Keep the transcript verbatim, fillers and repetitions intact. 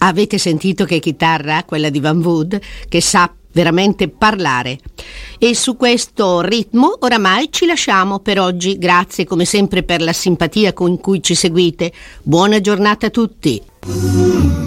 Avete sentito che chitarra, quella di Van Wood, che sa veramente parlare. E su questo ritmo oramai ci lasciamo per oggi. Grazie come sempre per la simpatia con cui ci seguite. Buona giornata a tutti.